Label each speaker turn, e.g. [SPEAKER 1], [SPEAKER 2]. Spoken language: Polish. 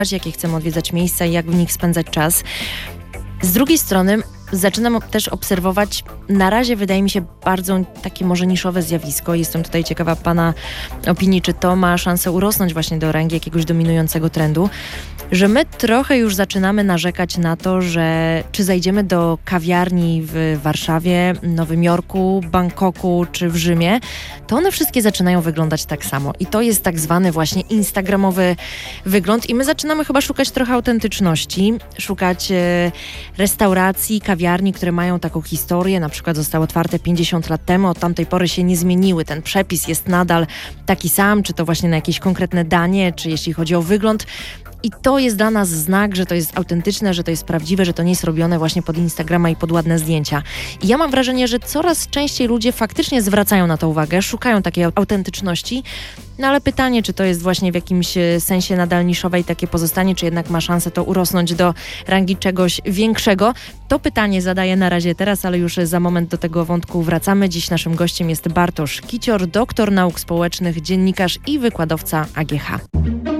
[SPEAKER 1] jakie chcemy odwiedzać miejsca i jak w nich spędzać czas. Z drugiej strony zaczynam też obserwować, na razie wydaje mi się bardzo takie może niszowe zjawisko. Jestem tutaj ciekawa Pana opinii, czy to ma szansę urosnąć właśnie do rangi jakiegoś dominującego trendu, że my trochę już zaczynamy narzekać na to, że czy zajdziemy do kawiarni w Warszawie, Nowym Jorku, Bangkoku czy w Rzymie, to one wszystkie zaczynają wyglądać tak samo. I to jest tak zwany właśnie instagramowy wygląd i my zaczynamy chyba szukać trochę autentyczności, szukać restauracji, kawiarni, które mają taką historię, na przykład zostały otwarte 50 lat temu, od tamtej pory się nie zmieniły, ten przepis jest nadal taki sam, czy to właśnie na jakieś konkretne danie, czy jeśli chodzi o wygląd. I to jest dla nas znak, że to jest autentyczne, że to jest prawdziwe, że to nie jest robione właśnie pod Instagrama i pod ładne zdjęcia. I ja mam wrażenie, że coraz częściej ludzie faktycznie zwracają na to uwagę, szukają takiej autentyczności, no ale pytanie, czy to jest właśnie w jakimś sensie nadal niszowe i takie pozostanie, czy jednak ma szansę to urosnąć do rangi czegoś większego. To pytanie zadaję na razie teraz, ale już za moment do tego wątku wracamy. Dziś naszym gościem jest Bartosz Kicior, doktor nauk społecznych, dziennikarz i wykładowca AGH.